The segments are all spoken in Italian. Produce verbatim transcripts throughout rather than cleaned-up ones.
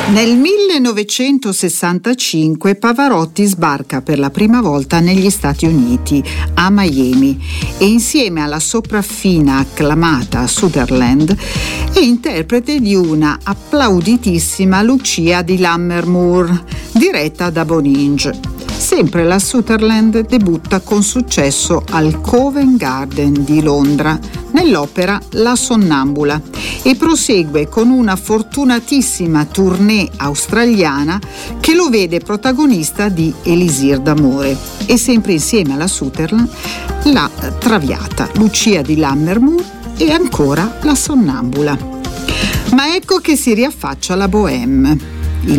Nel millenovecentosessantacinque Pavarotti sbarca per la prima volta negli Stati Uniti, a Miami, e insieme alla sopraffina acclamata Sutherland è interprete di una applauditissima Lucia di Lammermoor, diretta da Boninge. Sempre la Sutherland debutta con successo al Covent Garden di Londra nell'opera La Sonnambula e prosegue con una fortunatissima tournée australiana che lo vede protagonista di Elisir d'amore, e sempre insieme alla Sutherland la Traviata, Lucia di Lammermoor e ancora La Sonnambula. Ma ecco che si riaffaccia la Bohème. Il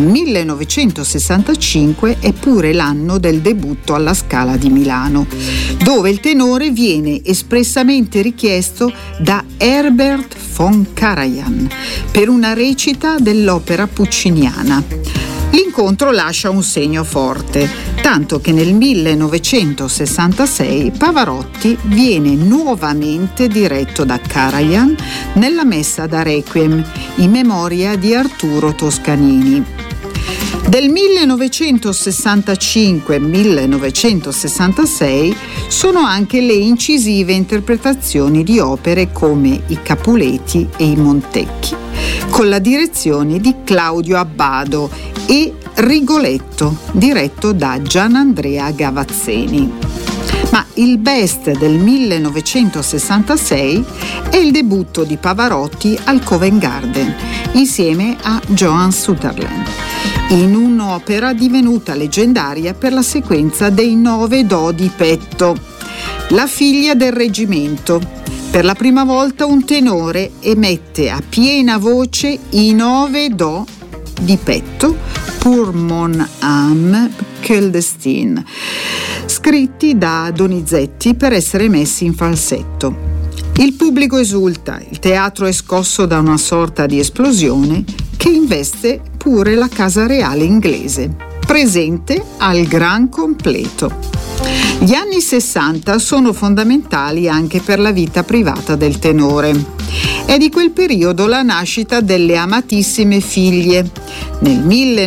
millenovecentosessantacinque è pure l'anno del debutto alla Scala di Milano, dove il tenore viene espressamente richiesto da Herbert von Karajan per una recita dell'opera pucciniana. L'incontro lascia un segno forte, tanto che nel millenovecentosessantasei Pavarotti viene nuovamente diretto da Karajan nella messa da Requiem in memoria di Arturo Toscanini. Del millenovecentosessantacinque millenovecentosessantasei sono anche le incisive interpretazioni di opere come I Capuleti e i Montecchi, con la direzione di Claudio Abbado, e Rigoletto, diretto da Gianandrea Gavazzeni. Ma il best del millenovecentosessantasei è il debutto di Pavarotti al Covent Garden insieme a Joan Sutherland, in un'opera divenuta leggendaria per la sequenza dei nove do di petto. La figlia del reggimento. Per la prima volta un tenore emette a piena voce i nove do di petto, Pour mon âme clandestine, scritti da Donizetti per essere messi in falsetto. Il pubblico esulta, il teatro è scosso da una sorta di esplosione che investe pure la casa reale inglese, presente al gran completo. Gli anni sessanta sono fondamentali anche per la vita privata del tenore. È di quel periodo la nascita delle amatissime figlie. Nel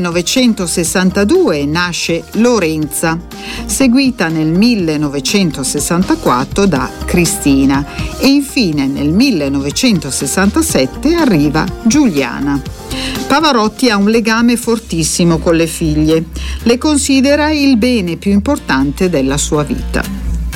millenovecentosessantadue nasce Lorenza, seguita nel millenovecentosessantaquattro da Cristina, e infine nel millenovecentosessantasette arriva Giuliana. Pavarotti ha un legame fortissimo con le figlie, le considera il bene più importante della sua vita.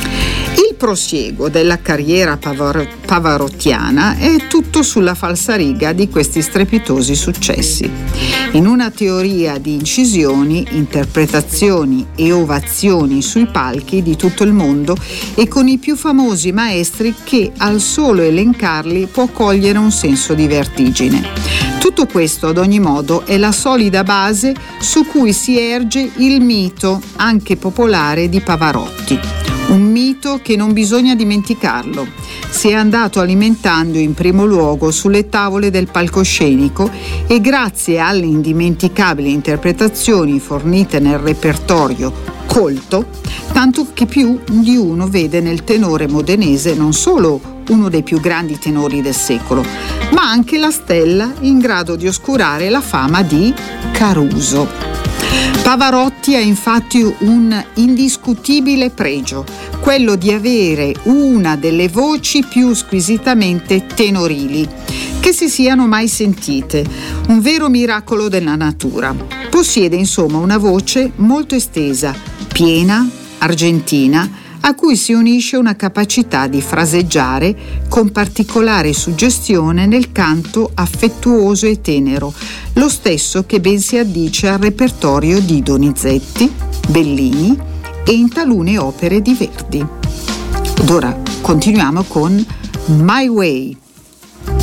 Il prosieguo della carriera pavar- pavarottiana è tutto sulla falsariga di questi strepitosi successi. In una teoria di incisioni, interpretazioni e ovazioni sui palchi di tutto il mondo e con i più famosi maestri che al solo elencarli può cogliere un senso di vertigine. Tutto questo, ad ogni modo, è la solida base su cui si erge il mito, anche popolare, di Pavarotti. Un mito che non bisogna dimenticarlo. Si è andato alimentando in primo luogo sulle tavole del palcoscenico e grazie alle indimenticabili interpretazioni fornite nel repertorio colto, tanto che più di uno vede nel tenore modenese non solo uno dei più grandi tenori del secolo, ma anche la stella in grado di oscurare la fama di Caruso. Pavarotti ha infatti un indiscutibile pregio, quello di avere una delle voci più squisitamente tenorili che si siano mai sentite, un vero miracolo della natura. Possiede insomma una voce molto estesa, piena, argentina, a cui si unisce una capacità di fraseggiare con particolare suggestione nel canto affettuoso e tenero, lo stesso che ben si addice al repertorio di Donizetti, Bellini e in talune opere di Verdi. Ed ora continuiamo con My Way.